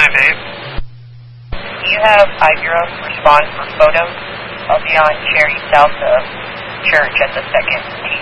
Do you have Ibura respond for photos? I'll be on Cherry South of Church at the second T